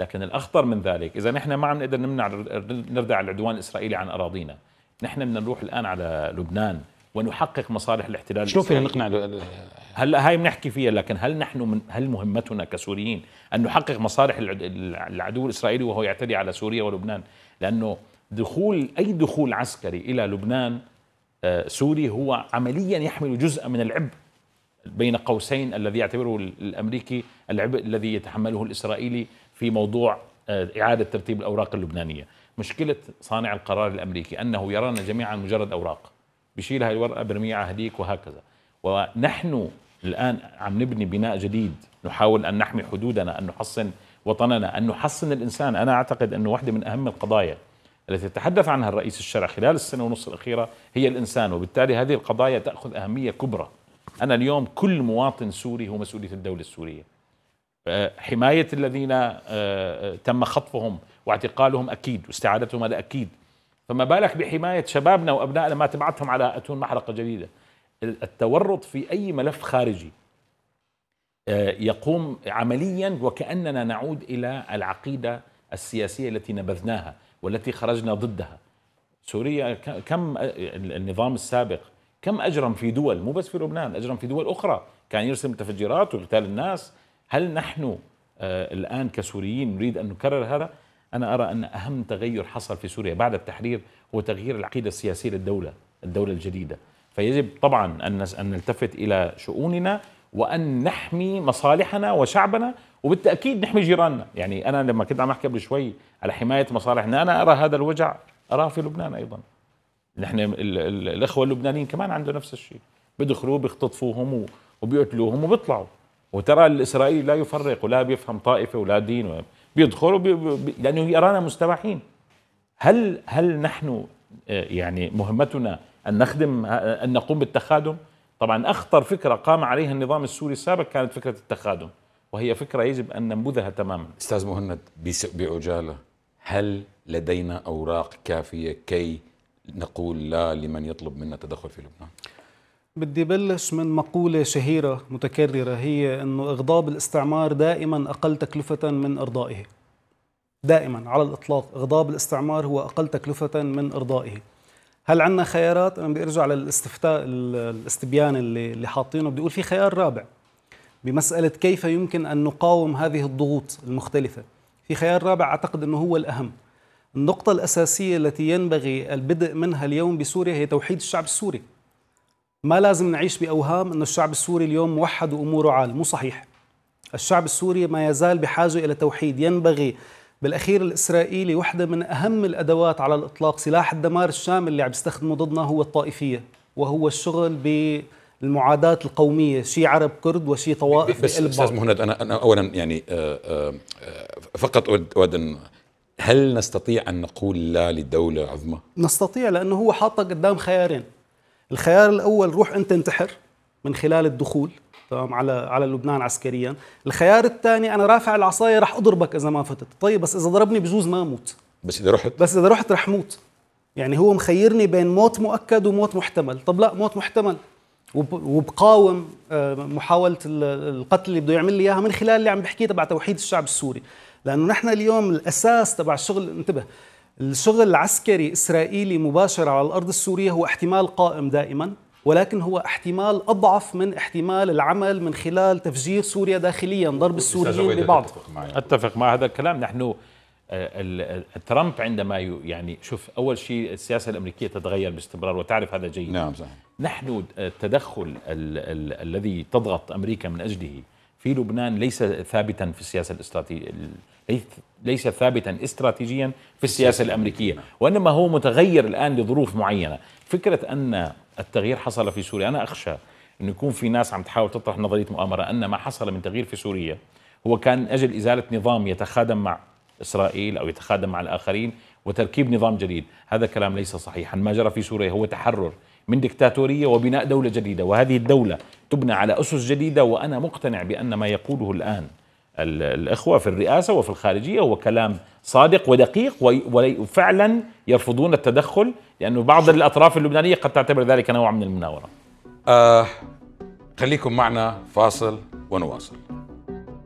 لكن الأخطر من ذلك إذا نحن ما عم نقدر نردع العدوان الإسرائيلي عن أراضينا، نحن بدنا نروح الآن على لبنان ونحقق مصالح الاحتلال. شلون فينا نقنع؟ هلا هاي بنحكي فيها، لكن هل مهمتنا كسوريين أن نحقق مصالح العدو الإسرائيلي وهو يعتدي على سوريا ولبنان؟ لأنه أي دخول عسكري إلى لبنان سوري هو عمليا يحمل جزءا من العبء بين قوسين الذي يعتبره الأمريكي العبء الذي يتحمله الإسرائيلي في موضوع إعادة ترتيب الأوراق اللبنانية. مشكلة صانع القرار الأمريكي أنه يرانا جميعا مجرد أوراق، بيشيل هاي الورقة برميها هديك وهكذا. ونحن الآن عم نبني بناء جديد، نحاول أن نحمي حدودنا، أن نحصن وطننا، أن نحصن الإنسان. أنا أعتقد أنه واحدة من أهم القضايا التي تتحدث عنها الرئيس الشرعي خلال السنة ونص الأخيرة هي الإنسان، وبالتالي هذه القضايا تأخذ أهمية كبرى. أنا اليوم كل مواطن سوري هو مسؤولية الدولة السورية. حماية الذين تم خطفهم واعتقالهم أكيد، واستعادتهم هذا أكيد، فما بالك بحماية شبابنا وأبنائنا ما تبعتهم على أتون محرقة جديدة. التورط في أي ملف خارجي يقوم عمليا وكأننا نعود إلى العقيدة السياسية التي نبذناها والتي خرجنا ضدها. سوريا كم النظام السابق كم أجرم في دول، مو بس في لبنان، أجرم في دول أخرى، كان يرسم متفجرات ويقتال الناس. هل نحن الآن كسوريين نريد أن نكرر هذا؟ أنا أرى أن أهم تغير حصل في سوريا بعد التحرير هو تغيير العقيدة السياسية للدولة الجديدة. فيجب طبعا أن نلتفت إلى شؤوننا وأن نحمي مصالحنا وشعبنا، وبالتأكيد نحمي جيراننا. يعني أنا لما كنت عم أحكي قبل شوي على حماية مصالحنا، أنا أرى هذا الوجع أراه في لبنان أيضا. نحن الإخوة اللبنانيين كمان عنده نفس الشيء، بيدخلوا بيختطفوهم وبيقتلوهم وبيطلعوا. وترى الإسرائيلي لا يفرق ولا بيفهم طائفة ولا دين، بيدخلوا لأنه يرانا مستباحين. هل نحن يعني مهمتنا أن نخدم، أن نقوم بالتخادم؟ طبعا أخطر فكرة قام عليها النظام السوري السابق كانت فكرة التخادم، وهي فكرة يجب أن ننبذها تماما. أستاذ مهند، بعجالة، هل لدينا أوراق كافية كي نقول لا لمن يطلب منا التدخل في لبنان؟ بدي بلش من مقولة شهيرة متكررة، هي أنه إغضاب الاستعمار دائما أقل تكلفة من إرضائه. دائما على الإطلاق إغضاب الاستعمار هو أقل تكلفة من إرضائه. هل عندنا خيارات؟ أنا بدي أرجع للاستفتاء الاستبيان اللي حاطينه، بدي أقول في خيار رابع بمسألة كيف يمكن أن نقاوم هذه الضغوط المختلفة. في خيار رابع أعتقد أنه هو الأهم. النقطة الأساسية التي ينبغي البدء منها اليوم بسوريا هي توحيد الشعب السوري. ما لازم نعيش بأوهام أن الشعب السوري اليوم موحد وأموره عال، مو صحيح. الشعب السوري ما يزال بحاجة إلى توحيد. ينبغي بالأخير الإسرائيلي، واحدة من أهم الأدوات على الإطلاق، سلاح الدمار الشامل اللي عم يستخدمه ضدنا هو الطائفية، وهو الشغل بالمعاداة القومية، شي عرب كرد وشي طوائف. بس أستاذ مهند، أنا أولا يعني فقط أود أن، هل نستطيع أن نقول لا للدولة عظمى؟ نستطيع، لأنه هو حاطك قدام خيارين. الخيار الأول، روح أنت انتحر من خلال الدخول تمام على لبنان عسكريا. الخيار الثاني، أنا رافع العصاية رح أضربك إذا ما فتت. طيب بس إذا ضربني بجوز ما أموت، بس إذا رحت رح موت. يعني هو مخيرني بين موت مؤكد وموت محتمل. طب لا، موت محتمل، وبقاوم محاولة القتل اللي بده يعمل لي إياها من خلال اللي عم بحكيه تبع توحيد الشعب السوري. لأنه نحن اليوم الأساس تبع الشغل، انتبه، الشغل العسكري إسرائيلي مباشر على الأرض السورية هو احتمال قائم دائما، ولكن هو احتمال أضعف من احتمال العمل من خلال تفجير سوريا داخليا، ضرب السوريين ببعض. أتفق مع هذا الكلام. نحن ترامب عندما يعني شوف، أول شيء السياسة الأمريكية تتغير باستمرار وتعرف هذا جيد. نعم صحيح. نحن التدخل الذي تضغط أمريكا من أجله في لبنان ليس ثابتا في السياسة الاستراتيجية، ليس ثابتا استراتيجيا في السياسة الأمريكية، وإنما هو متغير الآن لظروف معينة. فكرة أن التغيير حصل في سوريا، أنا أخشى أن يكون في ناس عم تحاول تطرح نظرية مؤامرة أن ما حصل من تغيير في سوريا هو كان من أجل إزالة نظام يتخادم مع إسرائيل أو يتخادم مع الآخرين وتركيب نظام جديد. هذا كلام ليس صحيحا. ما جرى في سوريا هو تحرر من دكتاتورية وبناء دولة جديدة، وهذه الدولة تبنى على أسس جديدة. وأنا مقتنع بأن ما يقوله الآن الإخوة في الرئاسة وفي الخارجية هو كلام صادق ودقيق، وفعلا يرفضون التدخل، لأنه بعض الأطراف اللبنانية قد تعتبر ذلك نوع من المناورة. خليكم معنا، فاصل ونواصل.